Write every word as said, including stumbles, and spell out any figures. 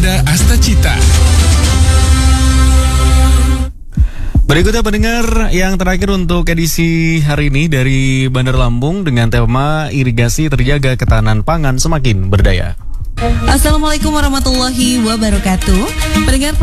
Nanda Astacita. Berikutnya pendengar yang terakhir untuk edisi hari ini dari Bandar Lampung dengan tema irigasi terjaga ketahanan pangan semakin berdaya. Assalamualaikum warahmatullahi wabarakatuh. Pendengar